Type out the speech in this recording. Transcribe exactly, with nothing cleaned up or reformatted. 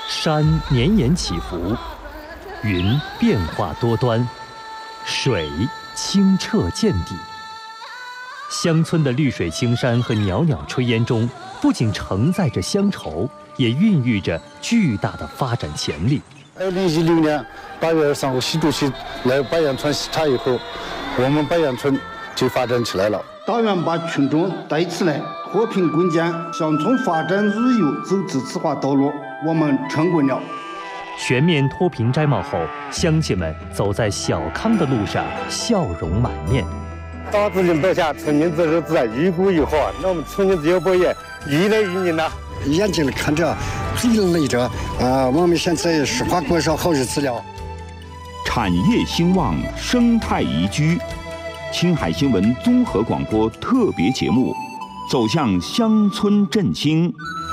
山绵延起伏，云变化多端，水清澈见底。乡村的绿水青山和袅袅炊烟中，不仅承载着乡愁，也孕育着巨大的发展潜力。 二零一六年八月二十三号，习主席来巴彦村视察以后，我们巴彦村就发展起来了。 党员把群众带起来，和平共建乡村发展日有走自此化道路，我们成功了。 全面脱贫摘帽后，乡亲们走在小康的路上，笑容满面。 大自林保下，村民自治自然，一谷一禾。那我们村民自由博业，一来一年呐， 眼睛里看着，嘴里累着，啊，我们现在实话过上好日子了。 产业兴旺，生态宜居。青海新闻综合广播特别节目，走向乡村振兴，